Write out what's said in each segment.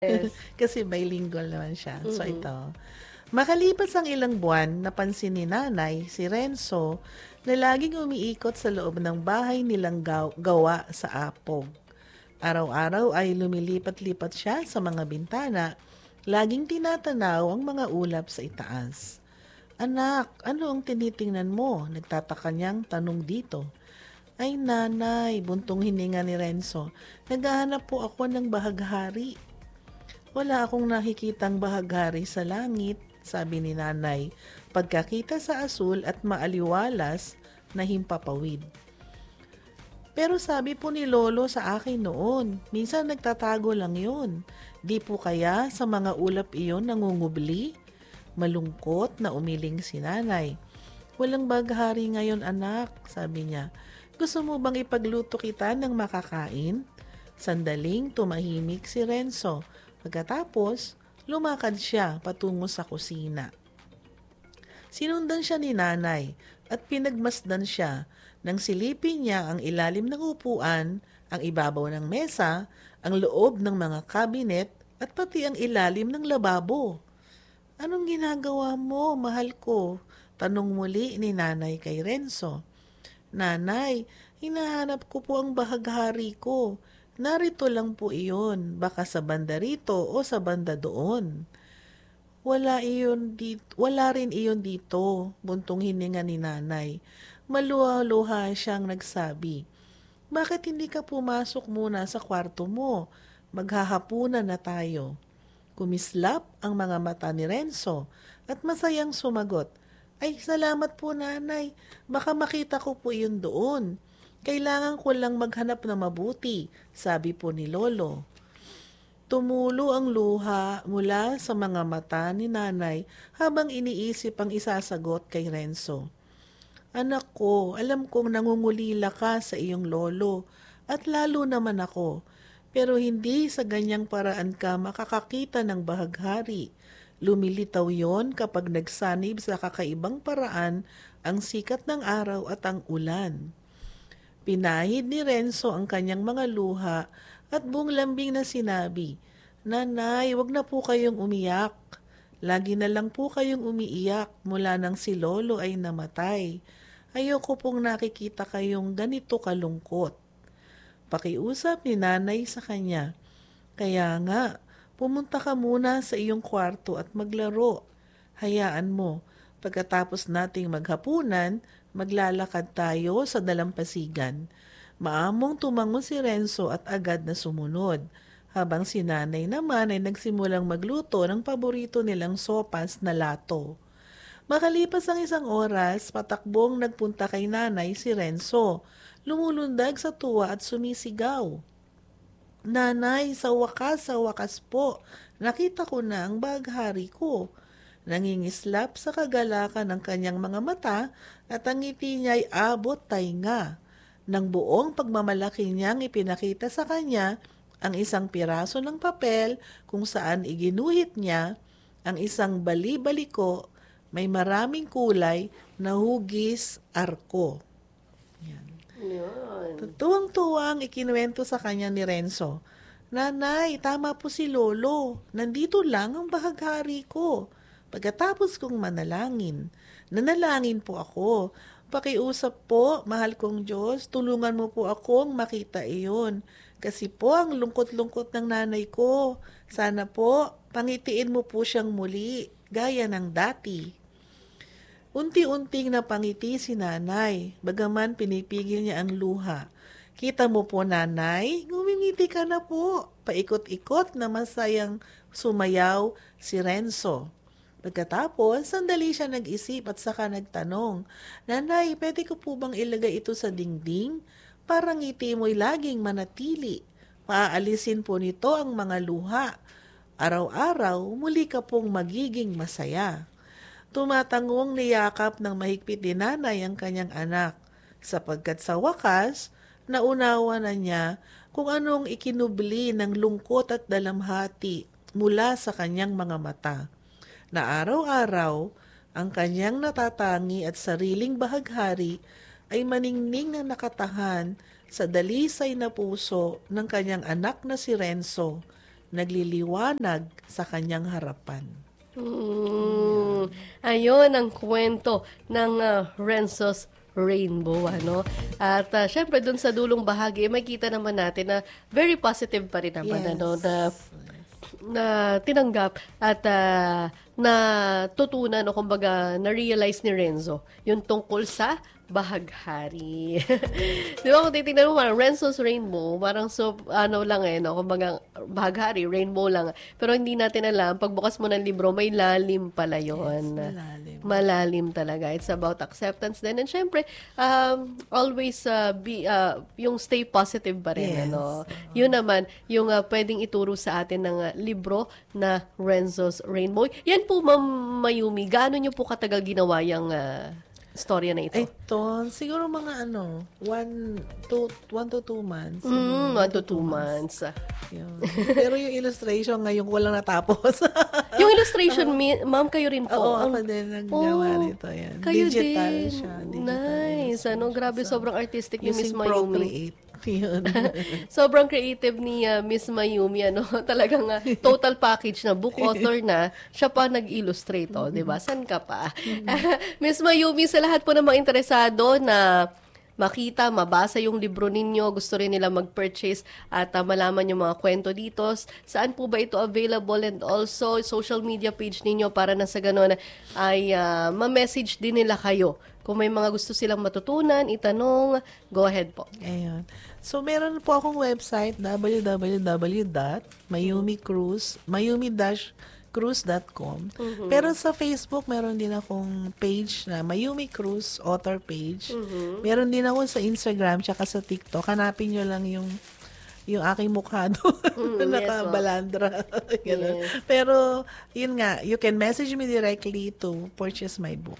Yes. Kasi bilingual naman siya. So Mhm. ito, makalipas ang ilang buwan, napansin ni nanay, si Renzo, na laging umiikot sa loob ng bahay nilang gawa sa apog. Araw-araw ay lumilipat-lipat siya sa mga bintana, laging tinatanaw ang mga ulap sa itaas. Anak, ano ang tinitingnan mo? Nagtataka niyang tanong dito. Ay nanay, buntong hininga ni Renzo. Naghahanap po ako ng bahaghari. Wala akong nakikitang bahaghari sa langit, sabi ni nanay, pagkakita sa asul at maaliwalas na himpapawid. Pero sabi po ni lolo sa akin noon, minsan nagtatago lang yun. Di po kaya sa mga ulap iyon nangungubli? Malungkot na umiling si nanay. Walang baghari ngayon anak, sabi niya. Gusto mo bang ipagluto kita ng makakain? Sandaling tumahimik si Renzo. Pagkatapos, lumakad siya patungo sa kusina. Sinundan siya ni nanay at pinagmasdan siya nang silipin niya ang ilalim ng upuan, ang ibabaw ng mesa, ang loob ng mga kabinet at pati ang ilalim ng lababo. Anong ginagawa mo, mahal ko? Tanong muli ni nanay kay Renzo. Nanay, hinahanap ko po ang bahaghari ko. Narito lang po iyon, baka sa banda rito o sa banda doon. Wala rin iyon dito, buntong hininga ni nanay. Maluha-luha siyang nagsabi. Bakit hindi ka pumasok muna sa kwarto mo? Maghahapunan na tayo. Kumislap ang mga mata ni Renzo at masayang sumagot. Ay, salamat po nanay. Baka makita ko po yun doon. Kailangan ko lang maghanap na mabuti, sabi po ni Lolo. Tumulo ang luha mula sa mga mata ni nanay habang iniisip ang isasagot kay Renzo. Anak ko, alam kong nangungulila ka sa iyong lolo at lalo naman ako. Pero hindi sa ganyang paraan ka makakakita ng bahaghari. Lumilitaw yon kapag nagsanib sa kakaibang paraan ang sikat ng araw at ang ulan. Pinahid ni Renzo ang kanyang mga luha at buong lambing na sinabi, Nanay, wag na po kayong umiyak. Lagi na lang po kayong umiiyak mula nang si Lolo ay namatay. Ayoko pong nakikita kayong ganito kalungkot. Pakiusap ni nanay sa kanya. Kaya nga, pumunta ka muna sa iyong kwarto at maglaro. Hayaan mo, pagkatapos nating maghapunan, maglalakad tayo sa dalampasigan. Maamong tumango si Renzo at agad na sumunod, habang si nanay naman ay nagsimulang magluto ng paborito nilang sopas na lato. Makalipas ang isang oras, patakbong nagpunta kay nanay si Renzo. Lumulundag sa tuwa at sumisigaw. Nanay, sa wakas po, nakita ko na ang baghari ko. Nangingislap sa kagalakan ng kanyang mga mata at ang ngiti niya ay abot tainga. Nang buong pagmamalaki niyang ipinakita sa kanya ang isang piraso ng papel kung saan iginuhit niya ang isang bali-baliko may maraming kulay na hugis arko. Yan. Yun. Tuwang-tuwang ikinuwento sa kanya ni Renzo. Nanay, tama po si Lolo. Nandito lang ang bahaghari ko. Pagkatapos kong nanalangin po ako. Pakiusap po, mahal kong Diyos, tulungan mo po akong makita iyon. Kasi po ang lungkot-lungkot ng nanay ko. Sana po, pangitiin mo po siyang muli, gaya ng dati. Unti-unting napangiti si nanay, bagaman pinipigil niya ang luha. Kita mo po nanay, ngumingiti ka na po. Paikot-ikot na masayang sumayaw si Renzo. Pagkatapos, sandali siya nag-isip at saka nagtanong, Nanay, pwede ko po bang ilagay ito sa dingding? Para ngiti mo'y laging manatili. Paaalisin po nito ang mga luha. Araw-araw, muli ka pong magiging masaya. Tumatangong niyakap ng mahigpit ni nanay ang kanyang anak, sapagkat sa wakas, naunawa na niya kung anong ikinubli ng lungkot at dalamhati mula sa kanyang mga mata, na araw-araw ang kanyang natatangi at sariling bahaghari ay maningning na nakatahan sa dalisay na puso ng kanyang anak na si Renzo, nagliliwanag sa kanyang harapan. Ayun ang kwento ng Renzo's Rainbow, ano? At syempre dun sa dulong bahagi, makita naman natin na very positive pa rin naman, ano, na tinanggap at natutunan o kumbaga na-realize ni Renzo yung tungkol sa bahaghari. Di ba kung titignan mo, parang Renzo's Rainbow, parang ano lang no, kumbaga bahaghari, rainbow lang. Pero hindi natin alam, pagbukas mo ng libro, may lalim pala yun. Yes, malalim. Malalim talaga. It's about acceptance din. And syempre, always yung stay positive pa rin. Yes. Ano? Yun naman, yung pwedeng ituro sa atin ng libro na Renzo's Rainbow. Yan po, Ma'am Mayumi, gaano nyo po katagal ginawa yung storya na ito? Ito, siguro mga 1 to 2 months. 1 to 2 months. Yun. Pero yung illustration ngayon walang natapos. Yung illustration, ma'am, kayo rin po. Oo, ako din naggawa nito. Yan. Kayo Digital din. siya. Digital Nice. Ano, grabe, sobrang artistic ni Miss using Mayumi. Procreate. Yun. Sobrang creative ni Miss Mayumi, ano, talagang total package na book author na, siya pa nag-illustrate, di ba? San ka pa? Miss Mayumi, sa lahat po ng mga interesado na makita, mabasa yung libro ninyo, gusto rin nila mag-purchase at malaman yung mga kwento dito, saan po ba ito available, and also social media page ninyo para na sa ganun ay ma-message din nila kayo. Kung may mga gusto silang matutunan, itanong, go ahead po. Ayun. So, meron po akong website, mayumi-cruz.com. Pero sa Facebook, meron din akong page na Mayumi Cruz, author page. Meron din ako sa Instagram, tsaka sa TikTok. Hanapin nyo lang yung aking mukha doon. Nakabalandra. Yes. Pero, yun nga, you can message me directly to purchase my book.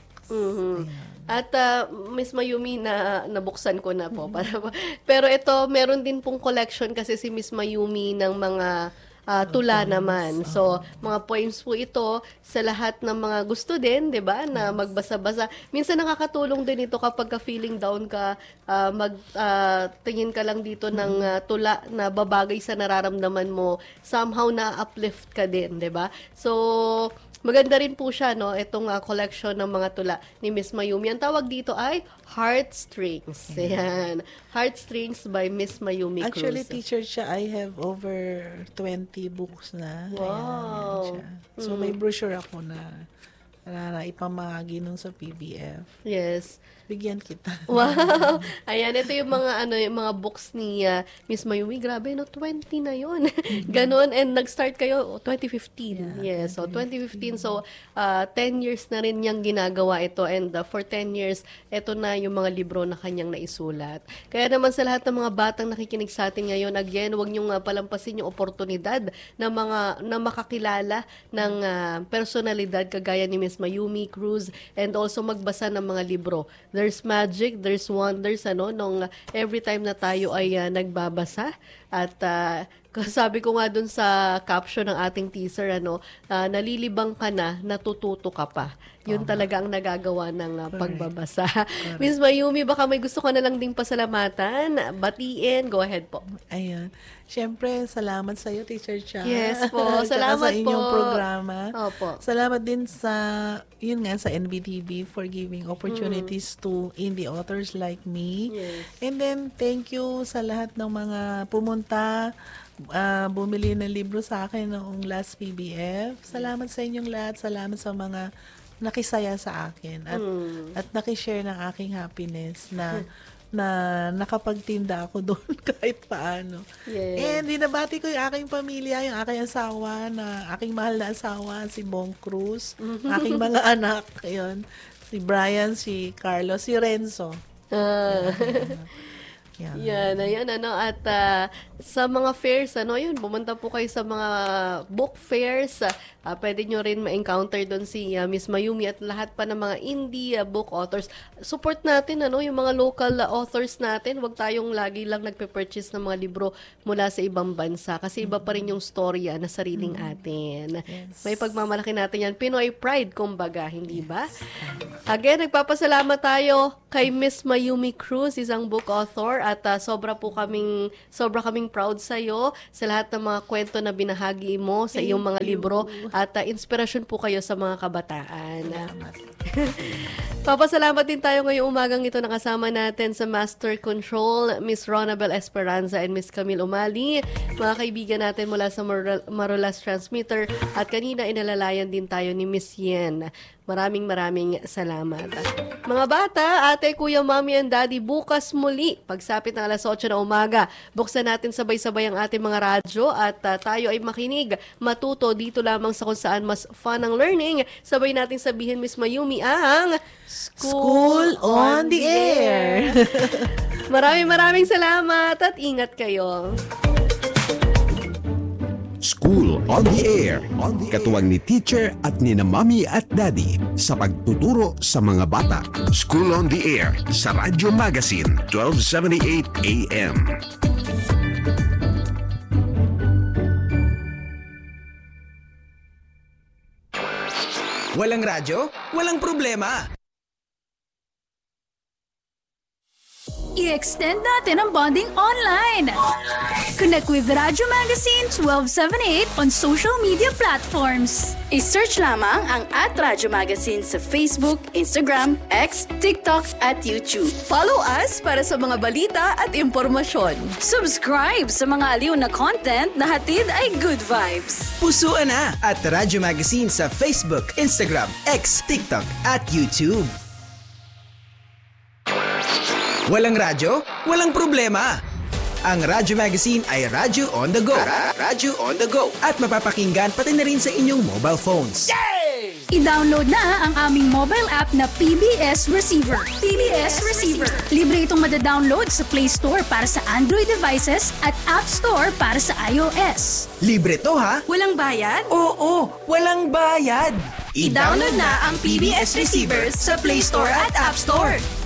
At Miss Mayumi, nabuksan ko na po. Pero ito, meron din pong collection kasi si Miss Mayumi ng mga tula naman. So, mga poems po ito sa lahat ng mga gusto din, 'di ba? Na magbasa-basa. Minsan nakakatulong din ito kapag feeling down ka, tingin ka lang dito ng tula na babagay sa nararamdaman mo. Somehow na-uplift ka din, 'di ba? So, maganda rin po siya, no? Itong collection ng mga tula ni Miss Mayumi. Ang tawag dito ay Heartstrings. Ayan. Heartstrings by Miss Mayumi Cruz. Actually, teacher siya, I have over 20 books na. Wow. Ayan, so, may brochure ako na ipamahagi nung sa PBF. Yes. Bigyan kita. Wow! Ayan, ito yung mga yung mga books ni Miss Mayumi. Grabe, 20 na yun. Ganon. And nag-start kayo 2015. Yes, so 2015. So, 10 years na rin niyang ginagawa ito. And for 10 years, ito na yung mga libro na kanyang naisulat. Kaya naman sa lahat ng mga batang nakikinig sa atin ngayon, again, huwag niyong palampasin yung oportunidad na makakilala ng personalidad kagaya ni Miss Mayumi Cruz, and also magbasa ng mga libro. There's magic, there's wonders, nung every time na tayo ay nagbabasa. At sabi ko nga dun sa caption ng ating teaser, nalilibang ka na, natututo ka pa. Yun talaga ang nagagawa ng pagbabasa. Miss Mayumi, baka may gusto ka na lang ding pasalamatan, batiin, go ahead po. Ayun. Siyempre, salamat sa iyo, Teacher Cha. Yes po, salamat sa inyong po. programa. Opo. Salamat din sa NBTV for giving opportunities to indie authors like me. Yes. And then, thank you sa lahat ng mga pumunta, bumili ng libro sa akin noong last PBF. Salamat sa inyong lahat. Salamat sa mga nakisaya sa akin at nakishare ng aking happiness na nakapagtinda ako doon kahit paano. Yes. And binabati ko yung aking pamilya, yung aking asawa, aking mahal na asawa, si Bong Cruz, aking mga anak, yun, si Brian, si Carlos, si Renzo. Yan, ayan, at sa mga fairs, yun, pumunta po kayo sa mga book fairs. Pwede nyo rin ma-encounter doon si Miss Mayumi at lahat pa ng mga indie book authors. Support natin, yung mga local authors natin. Huwag tayong lagi lang nagpe-purchase ng mga libro mula sa ibang bansa kasi iba pa rin yung storya na sariling atin. Yes. May pagmamalaki natin yan. Pinoy pride, kumbaga, hindi ba? Again, nagpapasalamat tayo kay Miss Mayumi Cruz, isang book author, at sobra kaming proud sa iyo sa lahat ng mga kwento na binahagi mo sa iyong mga libro at inspirasyon po kayo sa mga kabataan. Papasalamat din tayo ngayong umagang ito, nakasama natin sa Master Control, Miss Ronabel Esperanza and Miss Camille Umali, mga kaibigan natin mula sa Marolas Transmitter, at kanina inalalayan din tayo ni Miss Yen. Maraming salamat. Mga bata, ate, kuya, mami, and daddy, bukas muli, pagsapit ng alas 8 na umaga, buksan natin sabay-sabay ang ating mga radyo at tayo ay makinig, matuto dito lamang sa kung saan mas fun ang learning. Sabay natin sabihin, Miss Mayumi, ang School on the Air! Maraming salamat at ingat kayo. School on the Air. Katuwang ni teacher at ni na mommy at daddy sa pagtuturo sa mga bata. School on the Air sa Radyo Magazine 1278 AM. Walang radyo? Walang problema. I-extend natin ang bonding online. Connect with Radyo Magazine 1278 on social media platforms. I-search lamang ang @Radyo Magazine sa Facebook, Instagram, X, TikTok at YouTube. Follow us para sa mga balita at impormasyon. Subscribe sa mga aliw na content na hatid ay good vibes. Pusuan na at Radyo Magazine sa Facebook, Instagram, X, TikTok at YouTube. Walang radyo? Walang problema. Ang Radyo Magazine ay Radyo on the go. Radyo on the go. At mapapakinggan pati na rin sa inyong mobile phones. Yay! I-download na ang aming mobile app na PBS Receiver. PBS Receiver. Libre itong madadownload sa Play Store para sa Android devices at App Store para sa iOS. Libre to, ha? Walang bayad? Oo, walang bayad. I-download na ang PBS Receiver sa Play Store at App Store.